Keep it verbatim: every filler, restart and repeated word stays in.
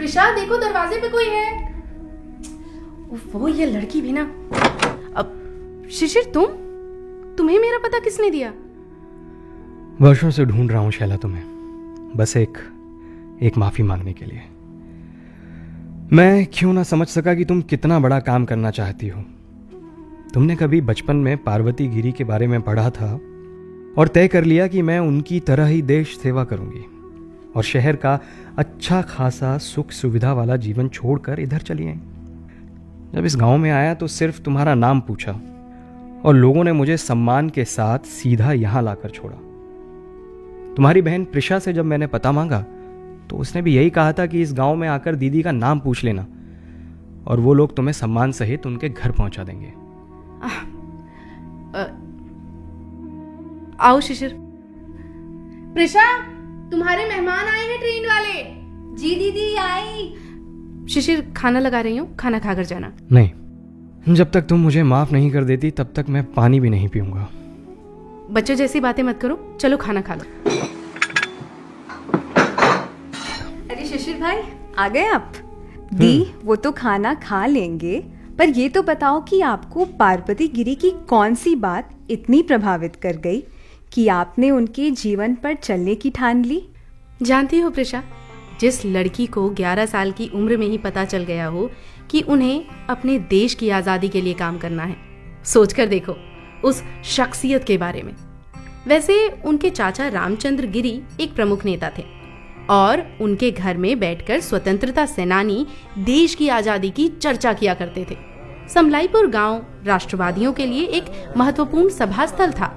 प्रिशा देखो दरवाजे पे कोई है। वो ये लड़की भी ना। अब शिशिर तुम तुम्हें मेरा पता किसने दिया? वर्षों से ढूंढ रहा हूं शैला तुम्हें, बस एक एक माफी मांगने के लिए। मैं क्यों ना समझ सका कि तुम कितना बड़ा काम करना चाहती हो। तुमने कभी बचपन में पार्वती गिरी के बारे में पढ़ा था और तय कर लिया कि मैं उनकी तरह ही देश सेवा करूंगी और शहर का अच्छा खासा सुख सुविधा वाला जीवन छोड़कर इधर चली आई। जब इस गांव में आया तो सिर्फ तुम्हारा नाम पूछा और लोगों ने मुझे सम्मान के साथ सीधा यहां लाकर छोड़ा। तुम्हारी बहन प्रिशा से जब मैंने पता मांगा तो उसने भी यही कहा था कि इस गांव में आकर दीदी का नाम पूछ लेना और वो लोग तुम्हें सम्मान सहित उनके घर पहुंचा देंगे। आ, आ, आओ शिशिर। प्रिशा तुम्हारे मेहमान आए हैं ट्रेन वाले। जी दीदी आई। शिशिर खाना लगा रही हूँ, खाना खाकर जाना। नहीं, जब तक तुम मुझे माफ नहीं कर देती तब तक मैं पानी भी नहीं पीऊंगा। बच्चों जैसी बातें मत करो, चलो खाना खा लो। अरे शिशिर भाई आ गए आप? दी वो तो खाना खा लेंगे, पर ये तो बताओ कि आपको पार्वती गिरी की कौन सी बात इतनी प्रभावित कर गई कि आपने उनके जीवन पर चलने की ठान ली? जानती हो प्रिशा, जिस लड़की को ग्यारह साल की उम्र में ही पता चल गया हो कि उन्हें अपने देश की आजादी के लिए काम करना है, सोचकर देखो उस शख्सियत के बारे में। वैसे उनके चाचा रामचंद्र गिरी एक प्रमुख नेता थे और उनके घर में बैठकर स्वतंत्रता सेनानी देश की आजादी की चर्चा किया करते थे। समलाईपुर गांव राष्ट्रवादियों के लिए एक महत्वपूर्ण सभा स्थल था।